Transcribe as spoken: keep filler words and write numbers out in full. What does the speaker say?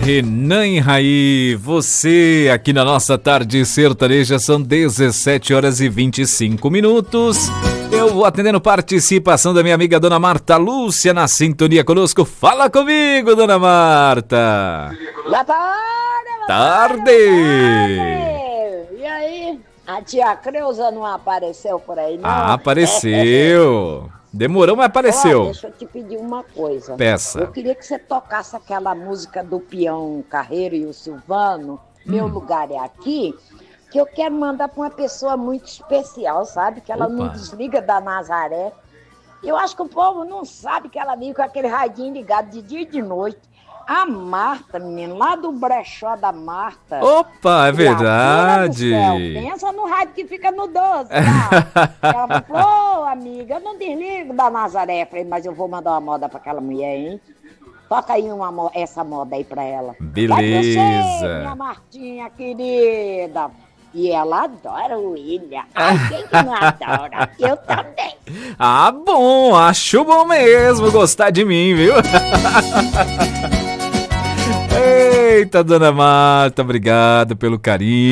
Renan e Raí, você aqui na nossa tarde sertaneja, são dezessete horas e vinte e cinco minutos. Eu vou atendendo participação da minha amiga Dona Marta Lúcia na sintonia conosco. Fala comigo, Dona Marta. Boa tarde, boa tarde. tarde. E aí, a tia Creuza não apareceu por aí, não? Ah, apareceu. Demorou, mas apareceu. Ó, deixa eu te pedir uma coisa. Peça. Eu queria que você tocasse aquela música do Peão Carreiro e o Silvano, Meu Hum. Lugar é Aqui, que eu quero mandar para uma pessoa muito especial, sabe? Que ela Opa. não desliga da Nazaré. Eu acho que o povo não sabe que ela vive com aquele radinho ligado de dia e de noite. A Marta, menino, lá do brechó da Marta. Opa, é Criatura do céu, verdade. pensa no rádio que fica no doze, tá? Ela falou, ô amiga, eu não desligo da Nazaré. Eu falei, mas eu vou mandar uma moda pra aquela mulher, hein? Toca aí uma, mo- essa moda aí pra ela. Beleza. Vai você, minha Martinha querida. E ela adora o William. Ai, quem que não adora? Eu também. Ah, bom, acho bom mesmo gostar de mim, viu? Eita, Dona Marta, obrigado pelo carinho.